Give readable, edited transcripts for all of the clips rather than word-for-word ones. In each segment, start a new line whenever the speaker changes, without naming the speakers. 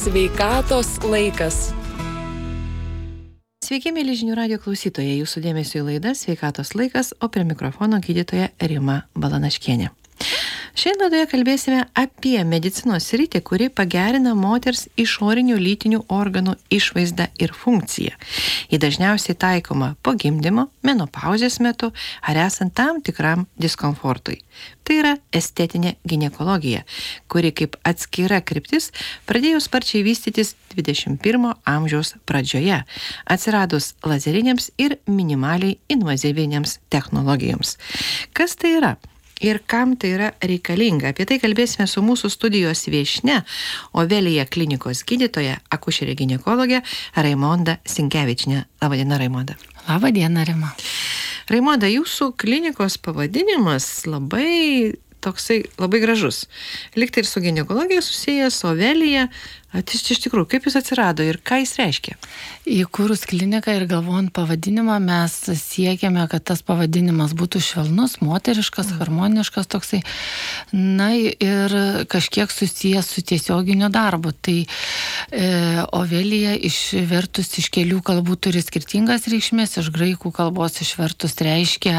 Sveikatos laikas.
Sveiki, mėly žinių radijo klausytojai, jūsų dėmesio į laidą Sveikatos laikas, o prie mikrofono gydytoja Rima Balanaškienė. Šiandien laidoje kalbėsime apie medicinos sritį, kuri pagerina moters išorinių lytinių organų išvaizdą ir funkciją. Ji dažniausiai taikoma po gimdymo, menopauzės metu ar esant tam tikram diskomfortui. Tai yra estetinė ginekologija, kuri kaip atskira kryptis pradėjo sparčiai vystytis 21 amžiaus pradžioje, atsiradus lazerinėms ir minimaliai invazyvinėms technologijoms. Kas tai yra? Ir kam tai yra reikalinga? Apie tai kalbėsime su mūsų studijos viešnia, Ovelija klinikos gydytoja, akušerė ginekologė Raimonda Sinkevičienė. Labadiena, Raimonda.
Labadiena, Rima.
Raimonda, jūsų klinikos pavadinimas labai gražus. Liktai ir su ginekologija susijęs, Ovelija. Iš tikrųjų, kaip jis atsirado ir ką jis reiškia?
Įkūrus kliniką ir galvojant pavadinimą, mes siekiame, kad tas pavadinimas būtų švelnus, moteriškas, harmoniškas toksai, na ir kažkiek susijęs su tiesioginiu darbu. Tai Ovelija išvertus iš kelių kalbų turi skirtingas reikšmės, iš graikų kalbos išvertus reiškia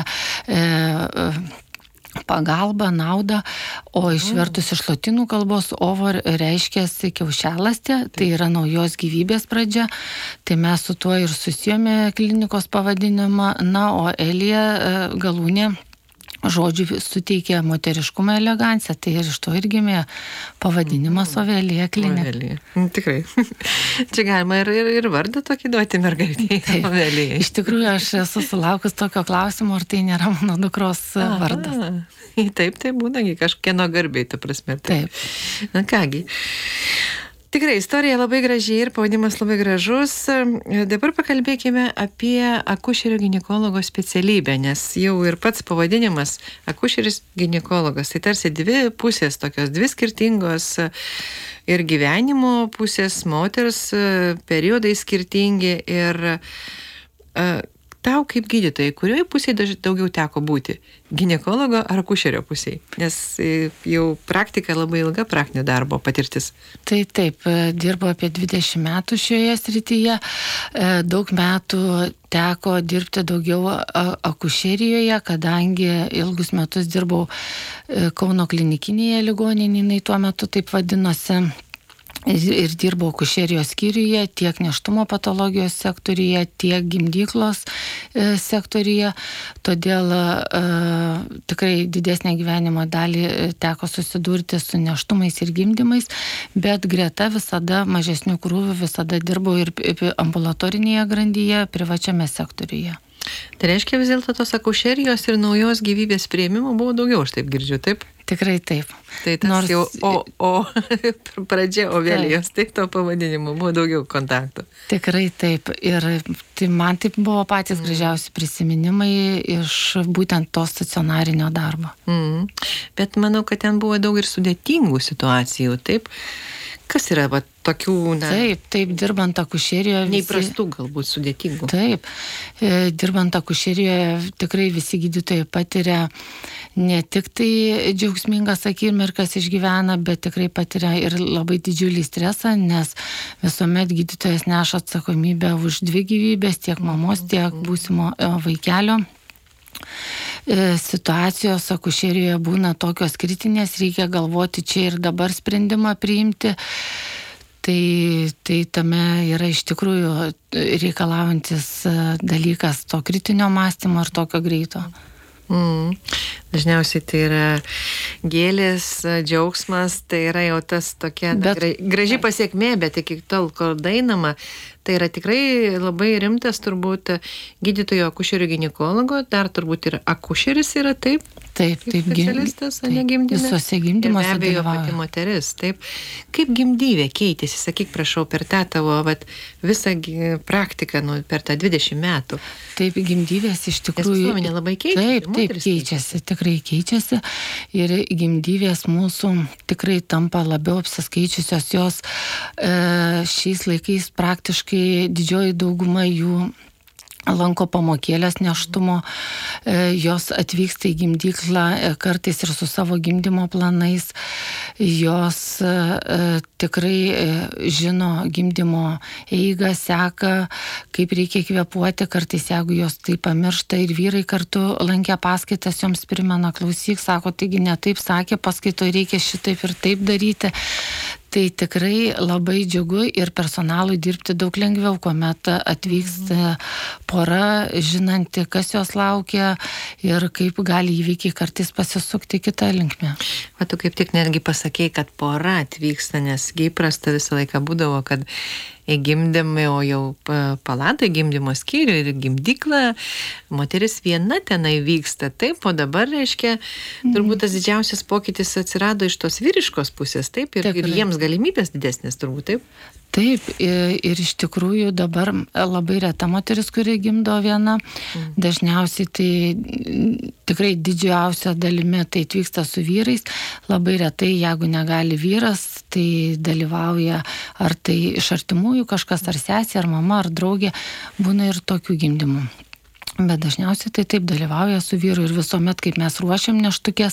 pagalba, nauda, o išvertus iš lotynų kalbos ovor reiškiasi kiaušialąstė, tai yra naujos gyvybės pradžia, tai mes su tuo ir susijome klinikos pavadinimą, na, o Elija galūnė žodžių suteikia moteriškumą, eleganciją, tai ir iš to ir gimė pavadinimas Ovelija klinika.
Ovelija. Tikrai. Čia galima ir vardą tokį duoti mergaitei. Ovelija.
Iš tikrųjų, aš esu sulaukus tokio klausimo, ar tai nėra mano dukros vardas.
Taip, tai būna kažkieno garbiai, ta prasme.
Taip.
Na kągi. Tikrai, istorija labai graži ir pavadinimas labai gražus. Dabar pakalbėkime apie akušerio ginekologo specialybę, nes jau ir pats pavadinimas akušeris ginekologas. Tai tarsi dvi pusės, tokios dvi skirtingos ir gyvenimo pusės, moters periodai skirtingi ir tau kaip gydytojai, kurioje pusėje daugiau teko būti? Ginekologo ar akušerio pusėje? Nes jau praktika labai ilga praktinio darbo patirtis.
Tai taip, dirbu apie 20 metų šioje srityje. Daug metų teko dirbti daugiau akušerijoje, kadangi ilgus metus dirbau Kauno klinikinėje ligoninėje, tuo metu taip vadinosi. Ir dirbau akušerijos skyriuje, tiek nėštumo patologijos sektoriuje, tiek gimdyklos sektoriuje. Todėl tikrai didesnę gyvenimo dalį teko susidurti su nėštumais ir gimdymais, bet greta visada mažesnių krūvių visada dirbau ir ambulatorinėje grandyje, privačiame sektoriuje.
Tai reiškia vis dėlto tos akušerijos ir naujos gyvybės priėmimo buvo daugiau, aš taip girdžiu, taip?
Tikrai taip.
Tai tas jau pradžia Ovelijos, taip to pavadinimu, buvo daugiau kontaktų.
Tikrai taip. Ir tai man taip buvo patys gražiausi prisiminimai iš būtent to stacionarinio darbo.
Bet manau, kad ten buvo daug ir sudėtingų situacijų, taip? Kas yra tokių...
Taip, dirbant akušerijoje...
Neįprastų galbūt sudėtingų.
Taip, dirbant akušerijoje tikrai visi gydytojai patiria ne tik tai džiaugsmingas akimirkas išgyvena, bet tikrai patiria ir labai didžiulį stresą, nes visuomet gydytojas neša atsakomybę už 2 gyvybės, tiek mamos, tiek būsimo vaikelio. Situacijos akušerijoje būna tokios kritinės, reikia galvoti čia ir dabar sprendimą priimti. Tai tame yra iš tikrųjų reikalaujantis dalykas to kritinio mąstymo ir tokio greito.
Dažniausiai tai yra gėlės, džiaugsmas, tai yra jau tas tokia graži pasiekmė, bet iki tol, kol dainama, tai yra tikrai labai rimtas turbūt gydytojo akušerio ginekologo, dar turbūt ir akušeris yra, taip?
Taip,
specialistas, ne gimdyme.
Visose gimdymuose
dalyvauja. Be abejo, pati moteris, taip. Kaip gimdyvė keitėsi, sakyk, prašau, per tą tavo visą praktiką per tą 20 metų?
Taip, gimdyvės iš tikrųjų...
Nes visuomenė labai keičiasi.
Taip, keičiasi, tikrai keičiasi. Ir gimdyvės mūsų tikrai tampa labiau apsiskaičiusios, jos šiais laikais praktiškai didžioji dauguma jų lanko pamokėlės neštumo, jos atvyksta į gimdyklą kartais ir su savo gimdymo planais, jos tikrai žino gimdymo eigą, seka, kaip reikia kvėpuoti, kartais jeigu jos tai pamiršta ir vyrai kartu lankę paskaitas, joms primena, klausyk, sako, taigi ne taip sakė, paskaito reikia šitaip ir taip daryti. Tai tikrai labai džiugu ir personalui dirbti daug lengviau, kuomet atvyksta pora, žinanti, kas jos laukia ir kaip gali įvykiai kartais pasisukti kitą linkmę.
O tu kaip tik netgi pasakei, kad pora atvyksta, nes įprasta visą laiką būdavo, kad į gimdymą, o jau palatą, gimdymo skyrių ir gimdyklą, moteris viena tenai vyksta. Taip, o dabar, reiškia, turbūt tas didžiausias pokytis atsirado iš tos vyriškos pusės, taip, ir jiems galimybės didesnės, turbūt, taip?
Taip, ir iš tikrųjų dabar labai reta moteris, kuri gimdo viena, dažniausiai tai tikrai didžiausia dalimi tai atvyksta su vyrais, labai retai, jeigu negali vyras, tai dalyvauja ar tai iš artimųjų kažkas, ar sesė, ar mama, ar draugė, būna ir tokių gimdymų. Bet dažniausiai tai taip dalyvauja su vyru ir visuomet, kaip mes ruošiam neštukės,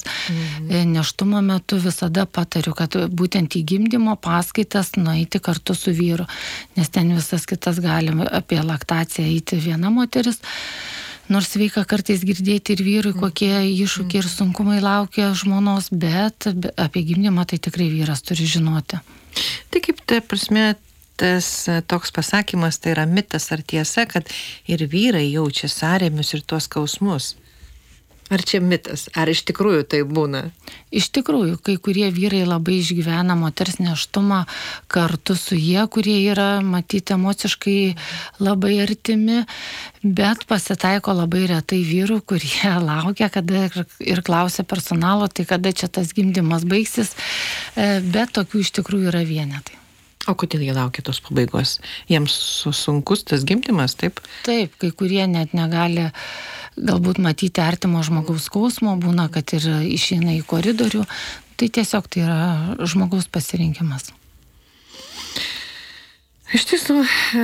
neštumo metu visada patariu, kad būtent į gimdymo paskaitas nueiti kartu su vyru, nes ten visas kitas gali apie laktaciją eiti viena moteris, nors sveika kartais girdėti ir vyrui, kokie iššūkiai ir sunkumai laukia žmonos, bet apie gimdymą tai tikrai vyras turi žinoti.
Tai kaip ta prasme, tas toks pasakymas, tai yra mitas ar tiesa, kad ir vyrai jaučia sąrėmius ir tuos skausmus? Ar čia mitas? Ar iš tikrųjų tai būna?
Iš tikrųjų, kai kurie vyrai labai išgyvena moters nėštumą kartu su jie, kurie yra matyti emociškai labai artimi, bet pasitaiko labai retai vyrų, kurie laukia, kada ir klausia personalo, tai kada čia tas gimdymas baigsis, bet tokių iš tikrųjų yra vienetai.
O kodėl jie laukia tos pabaigos? Jiems sunkus tas gimdymas, taip?
Taip, kai kurie net negali galbūt matyti artimo žmogaus skausmo, būna, kad ir išeina į koridorių, tai tiesiog tai yra žmogaus pasirinkimas.
Iš tiesų,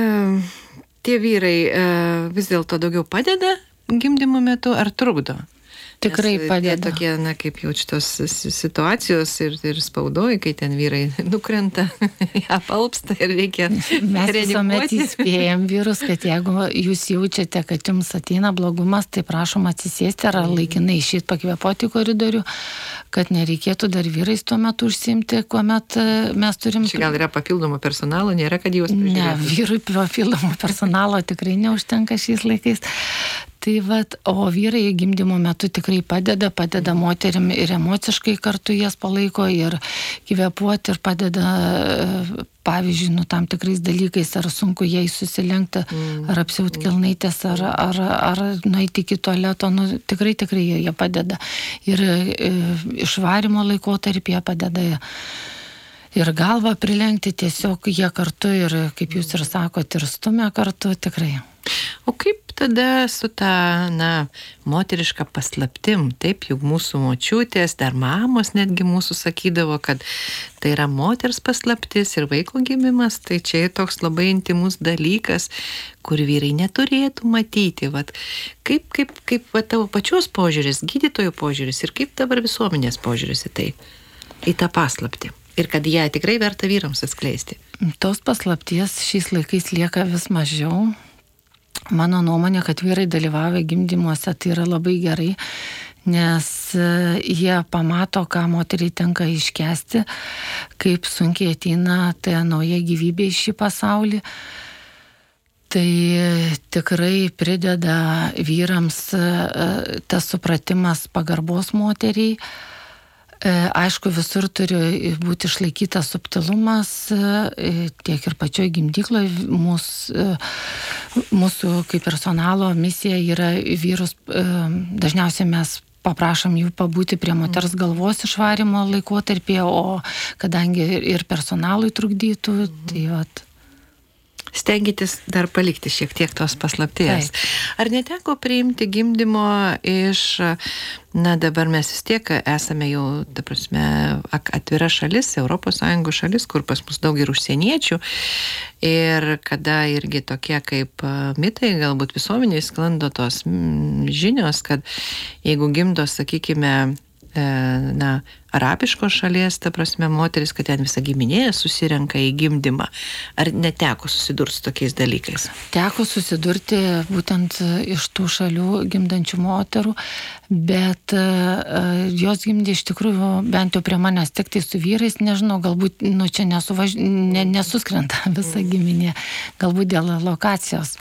tie vyrai vis dėlto daugiau padeda gimdymo metu ar trukdo?
Tikrai padeda.
Tokie, na, kaip jau šitos situacijos ir spaudoj, kai ten vyrai nukrenta, apalpsta ir reikia
Mes visuomet įspėjam vyrus, kad jeigu jūs jaučiate, kad jums ateina blogumas, tai prašom atsisėsti ar laikinai išeiti pakvėpoti koridorių, kad nereikėtų dar vyrais tuo metu užsiimti, kuomet mes turim...
Čia gal yra papildomo personalo, nėra, kad jūs prižiūrėtų?
Ne, vyrui papildomo personalo tikrai neužtenka šiais laikais. Tai vat, o vyrai gimdymo metu tikrai padeda moterim ir emociškai kartu jas palaiko ir kvėpuoti ir padeda, pavyzdžiui, tam tikrais dalykais, ar sunku jai susilenkti, ar apsiauti kelnaitės, ar nueiti iki tualeto, tikrai jie padeda. Ir išvarimo laikotarpyje padeda ir galvą prilenkti, tiesiog jie kartu ir, kaip jūs ir sakot, ir stumia kartu, tikrai.
O kaip tada su ta, moteriška paslaptim, taip, juk mūsų močiutės, dar mamos netgi mūsų sakydavo, kad tai yra moters paslaptis ir vaiko gimimas, tai čia toks labai intimus dalykas, kur vyrai neturėtų matyti. Vat, kaip tavo pačios požiūris, gydytojų požiūris ir kaip dabar visuomenės požiūris į tai, į tą paslaptį? Ir kad ją tikrai verta vyrams atskleisti.
Tos paslapties šiais laikais lieka vis mažiau. Mano nuomonė, kad vyrai dalyvauja gimdymuose, tai yra labai gerai, nes jie pamato, ką moteriai tenka iškęsti, kaip sunkiai ateina ta nauja gyvybė į šį pasaulį. Tai tikrai prideda vyrams tas supratimas pagarbos moteriai. Aišku, visur turi būti išlaikytas subtilumas, tiek ir pačioj gimdykloje. Mūsų kaip personalo misija yra vyrus, dažniausiai mes paprašom jų pabūti prie moters galvos išvarimo laikotarpyje, o kadangi ir personalui trukdytų, tai vat.
Stengiatės dar palikti šiek tiek tos paslapties. Ar neteko priimti gimdymo iš, dabar mes vis tiek esame jau, ta prasme, atvira šalis, ES šalis, kur pas mus daug ir užsieniečių, ir kada irgi tokie kaip mitai, galbūt visuomeniai sklando tos žinios, kad jeigu gimdo, sakykime, arabiškos šalies, ta prasme, moteris, kad ten visa giminė susirenka į gimdymą. Ar neteko susidurti su tokiais dalykais?
Teko susidurti būtent iš tų šalių gimdančių moterų, bet jos gimdė iš tikrųjų, bent jau prie manęs, tik tai su vyrais, nežinau, galbūt čia nesuskrenta visa giminė, galbūt dėl lokacijos.